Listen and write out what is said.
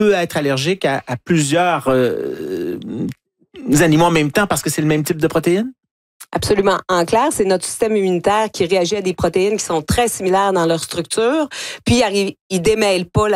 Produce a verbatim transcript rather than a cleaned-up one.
peut être allergique à, à plusieurs euh, animaux en même temps parce que c'est le même type de protéines? Absolument. En clair, c'est notre système immunitaire qui réagit à des protéines qui sont très similaires dans leur structure, puis il arrive, il démêle pas